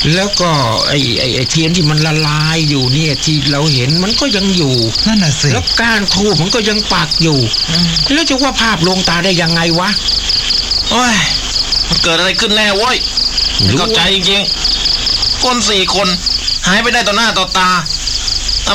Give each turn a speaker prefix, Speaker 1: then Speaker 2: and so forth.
Speaker 1: แล้วก็ไอ้เทียนที่มันละลายอยู่เนี่ยที่เราเห็นมันก็ยังอยู่
Speaker 2: นั่นน่ะสิ
Speaker 1: แล้วก้านทูบมันก็ยังปักอยู่แล้วจะว่าภาพลวงตาได้ยังไงวะ
Speaker 3: โอ้ยมันเกิดอะไรขึ้นแน่เว้ยเข้าใจจริงๆคน4 คนหายไปได้ต่อหน้าต่อตา